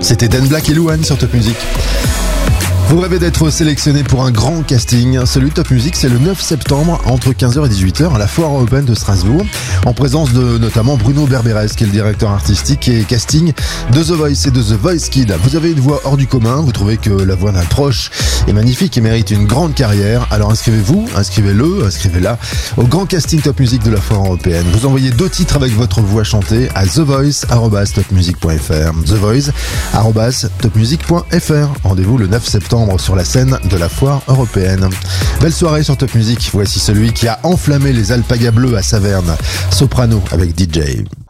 C'était Dan Black et Louane sur Top Music. Vous rêvez d'être sélectionné pour un grand casting? Celui de Top Music, c'est le 9 septembre entre 15h et 18h à la Foire Européenne de Strasbourg, en présence de notamment Bruno Berberes, qui est le directeur artistique et casting de The Voice et de The Voice Kids. Vous avez une voix hors du commun, vous trouvez que la voix d'un proche est magnifique et mérite une grande carrière, alors inscrivez-vous, inscrivez-le, inscrivez-la au grand casting Top Music de la Foire Européenne. Vous envoyez 2 titres avec votre voix chantée à thevoice@topmusic.fr, thevoice@topmusic.fr. Rendez-vous le 9 septembre sur la scène de la Foire Européenne. Belle soirée sur Top Music. Voici celui qui a enflammé les alpagas bleus à Saverne, Soprano avec DJ.